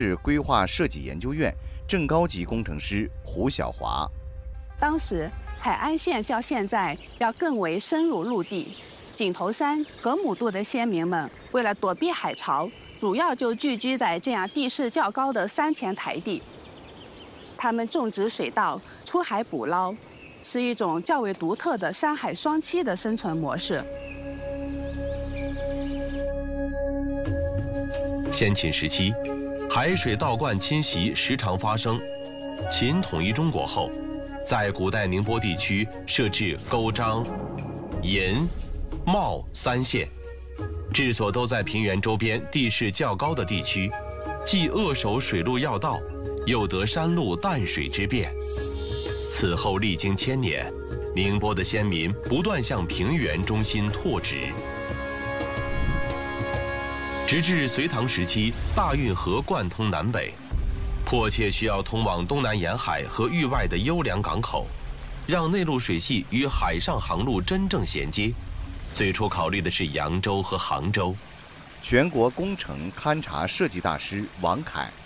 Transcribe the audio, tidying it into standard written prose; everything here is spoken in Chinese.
市规划设计研究院正高级工程师胡晓华。 当时海岸线较现在要更为深入陆地，井头山、河姆渡的先民们为了躲避海潮，主要就聚居在这样地势较高的山前台地。他们种植水稻、出海捕捞，是一种较为独特的山海双栖的生存模式。 先秦时期，海水倒灌侵袭时常发生。秦统一中国后，在古代宁波地区设置勾章、鄞、茂3县，治所都在平原周边地势较高的地区，既扼守水路要道，又得山路淡水之便。此后历经千年，宁波的先民不断向平原中心拓殖，直至隋唐时期，大运河贯通南北，迫切需要通往东南沿海和域外的优良港口，让内陆水系与海上航路真正衔接。最初考虑的是扬州和杭州。 全国工程勘察设计大师王凯